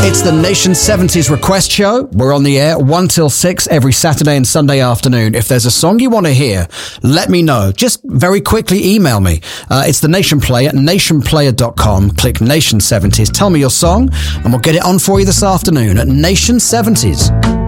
It's the Nation 70s Request Show. We're on the air 1 till 6 every Saturday and Sunday afternoon. If there's a song you want to hear, let me know. Just very quickly email me. It's the Nation Player at nationplayer.com. Click Nation 70s. Tell me your song and we'll get it on for you this afternoon at Nation 70s.